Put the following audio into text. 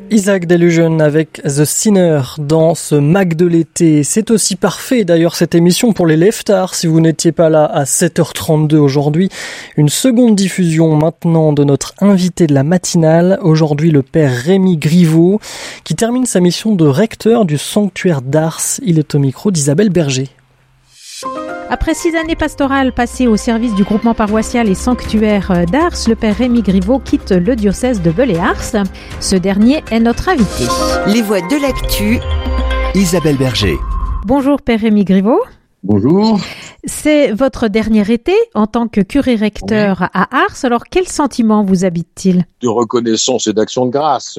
Isaac Delusion avec The Sinner dans ce Mac de l'été. C'est aussi parfait d'ailleurs cette émission pour les leftards si vous n'étiez pas là à 7h32 aujourd'hui. Une seconde diffusion maintenant de notre invité de la matinale. Aujourd'hui le père Rémi Griveau qui termine sa mission de recteur du sanctuaire d'Ars. Il est au micro d'Isabelle Berger. Après 6 années pastorales passées au service du groupement paroissial et sanctuaire d'Ars, le père Rémi Griveau quitte le diocèse de Beul-et-Ars. Ce dernier est notre invité. Les voix de l'actu, Isabelle Berger. Bonjour père Rémi Griveau. Bonjour. C'est votre dernier été en tant que curé recteur à Ars. Alors quel sentiment vous habite-t-il ? De reconnaissance et d'action de grâce.